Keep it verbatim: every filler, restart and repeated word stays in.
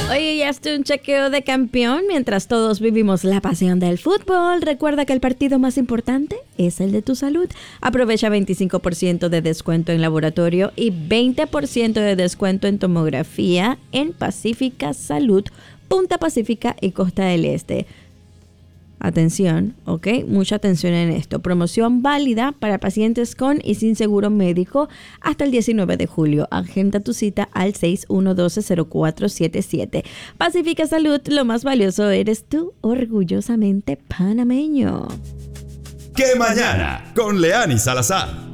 Oye, ya estoy un chequeo de campeón mientras todos vivimos la pasión del fútbol. Recuerda que el partido más importante es el de tu salud. Aprovecha veinticinco por ciento de descuento en laboratorio y veinte por ciento de descuento en tomografía en Pacífica Salud, Punta Pacífica y Costa del Este. Atención, ¿ok? Mucha atención en esto. Promoción válida para pacientes con y sin seguro médico hasta el diecinueve de julio. Agenda tu cita al seis uno uno dos cero cuatro siete siete. Pacífica Salud, lo más valioso eres tú, orgullosamente panameño. ¡Qué mañana! Con Leani Salazar.